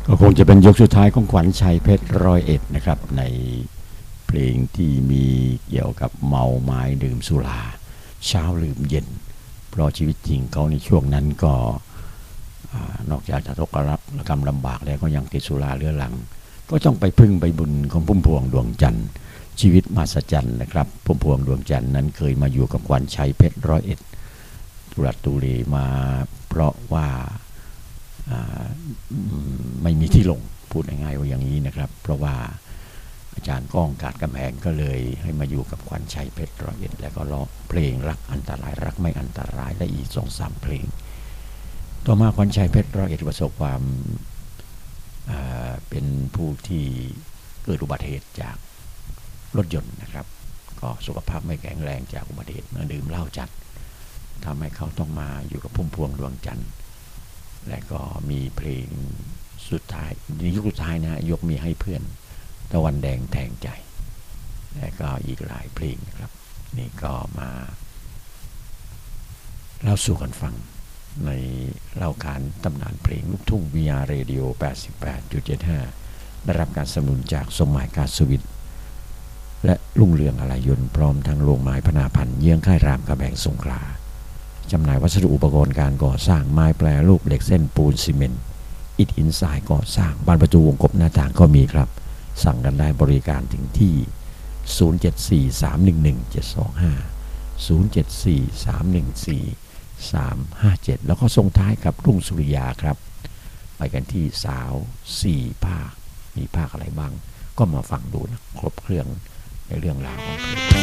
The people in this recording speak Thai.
ก็คงจะเป็นยกสุดท้ายของขวัญชัยเพชร101นะครับในเพลงที่มีเกี่ยวกับเมาไม้ดื่มสุราเช้าลืมเย็นเพราะชีวิตจริงเขาในช่วงนั้นก็นอกจากจะทุกข์ระกำลำบากแล้วก็ยังติดสุราเรื้อรังก็ต้องไปพึ่งใบบุญของพุ่มพวงดวงจันทร์ชีวิตมหัศจรรย์นะครับพุ่มพวงดวงจันทร์นั้นเคยมาอยู่กับขวัญชัยเพชร101ตุรัสตุเรมาเพราะว่าไม่มีที่ลงพูดง่ายๆว่าอย่างนี้นะครับเพราะว่าอาจารย์ก้องกาดกำแพงก็เลยให้มาอยู่กับขวัญชัยเพชร101แล้วก็ร้องเพลงรักอันตรายรักไม่อันตรายและอีก 2-3 เพลงต่อมาขวัญชัยเพชร101ประสบความเป็นผู้ที่เกิดอุบัติเหตุจากรถยนต์นะครับก็สุขภาพไม่แข็งแรงจากอุบัติเหตุเมื่อดื่มเหล้าจัดทำให้เขาต้องมาอยู่กับพุ่มพวงดวงจันทร์และก็มีเพลงสุดท้ายในยุคสุดท้ายนะยกมีให้เพื่อนตะวันแดงแทงใจและก็อีกหลายเพลงนะครับนี่ก็มาเล่าสู่กันฟังในเล่าขานตำนานเพลงลูกทุ่ง VR Radio 88.75 ได้รับการสนับสนุนจากสมหมายกาสวิทย์และรุ่งเรืองอะไหล่ยนต์พร้อมทั้งโรงไม้พนาพันธ์เยื้องค่ายรามกำแพงสงขลาจำหน่ายวัสดุอุปกรณ์การก่อสร้างไม้แปรรูปเหล็กเส้นปูนซีเมนต์อิฐหินทรายก่อสร้างบานประตูวงกบหน้าต่างก็มีครับสั่งกันได้บริการถึงที่ 074-311-725 074-314-357 แล้วก็ส่งท้ายกับรุ่งสุริยาครับไปกันที่สาว4ภาคมีภาคอะไรบ้างก็มาฟังดูนะครบเครื่องในเรื่องราวของเพลง